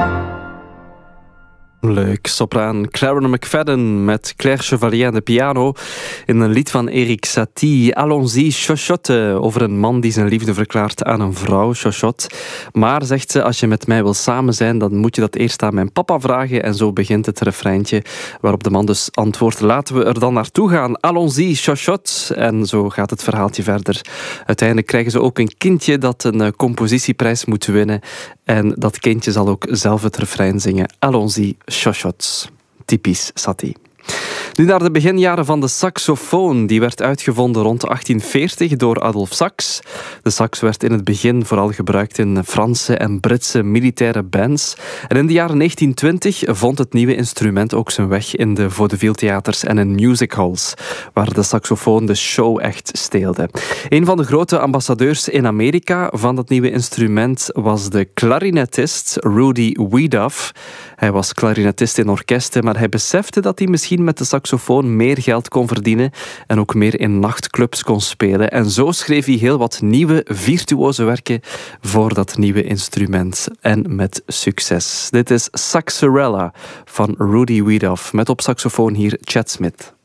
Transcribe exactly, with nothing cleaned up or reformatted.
Leuk, sopraan Claren McFadden met Claire Chevalier aan de piano in een lied van Erik Satie, Allons-y, Chochotte, over een man die zijn liefde verklaart aan een vrouw, Chochotte. Maar, zegt ze, als je met mij wil samen zijn, dan moet je dat eerst aan mijn papa vragen. En zo begint het refreintje, waarop de man dus antwoordt, laten we er dan naartoe gaan, Allons-y, Chochotte. En zo gaat het verhaaltje verder. Uiteindelijk krijgen ze ook een kindje dat een compositieprijs moet winnen. En dat kindje zal ook zelf het refrein zingen, Allons-y, Chochotte. Typisch Satie. Nu naar de beginjaren van de saxofoon. Die werd uitgevonden rond achttien veertig door Adolphe Sax. De sax werd in het begin vooral gebruikt in Franse en Britse militaire bands. En in de jaren negentien twintig vond het nieuwe instrument ook zijn weg in de vaudeville-theaters en in musicals, waar de saxofoon de show echt steelde. Een van de grote ambassadeurs in Amerika van dat nieuwe instrument was de klarinetist Rudy Wiedoff. Hij was klarinetist in orkesten, maar hij besefte dat hij misschien met de saxofoon meer geld kon verdienen en ook meer in nachtclubs kon spelen. En zo schreef hij heel wat nieuwe virtuoze werken voor dat nieuwe instrument. En met succes. Dit is Saxarella van Rudy Wiedoff met op saxofoon hier Chad Smith.